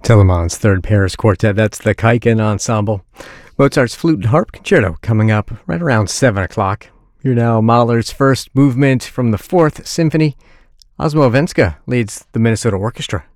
Telemann's Third Paris Quartet, that's the Kaiken Ensemble. Mozart's Flute and Harp Concerto coming up right around 7 o'clock. Here now, Mahler's first movement from the Fourth Symphony. Osmo Venska leads the Minnesota Orchestra.